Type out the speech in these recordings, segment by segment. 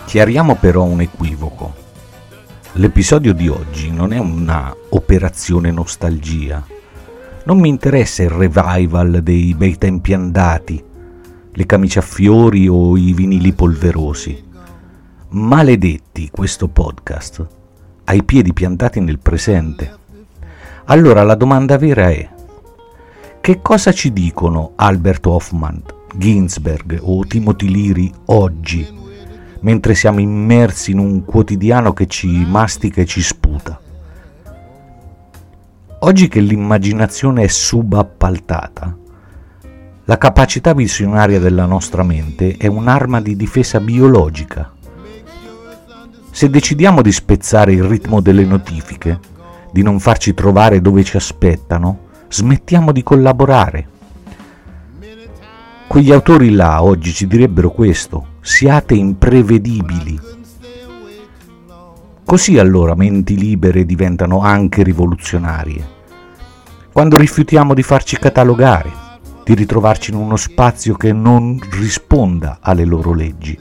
Chiariamo però un equivoco. L'episodio di oggi non è una operazione nostalgia. Non mi interessa il revival dei bei tempi andati, le camicie a fiori o i vinili polverosi. Maledetti questo podcast, ha i piedi piantati nel presente. Allora la domanda vera è: che cosa ci dicono Albert Hofmann, Ginsberg o Timothy Leary oggi, mentre siamo immersi in un quotidiano che ci mastica e ci sputa? Oggi che l'immaginazione è subappaltata, la capacità visionaria della nostra mente è un'arma di difesa biologica. Se decidiamo di spezzare il ritmo delle notifiche, di non farci trovare dove ci aspettano, smettiamo di collaborare. Quegli autori là oggi ci direbbero questo: siate imprevedibili. Così allora menti libere diventano anche rivoluzionarie. Quando rifiutiamo di farci catalogare, di ritrovarci in uno spazio che non risponda alle loro leggi.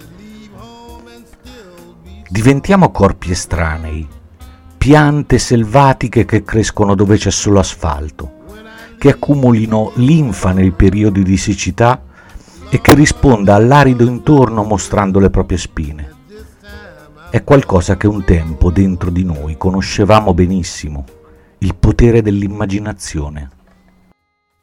Diventiamo corpi estranei, piante selvatiche che crescono dove c'è solo asfalto, che accumulino linfa nei periodi di siccità e che risponda all'arido intorno mostrando le proprie spine. È qualcosa che un tempo dentro di noi conoscevamo benissimo: il potere dell'immaginazione.